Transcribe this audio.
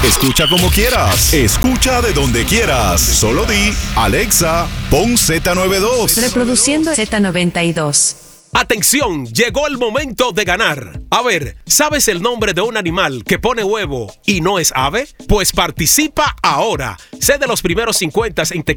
Escucha como quieras. Escucha de donde quieras. Solo di, Alexa, pon Z92. Reproduciendo Z92. Atención, llegó el momento de ganar. A ver, ¿sabes el nombre de un animal que pone huevo y no es ave? Pues participa ahora. Sé de los primeros 50 en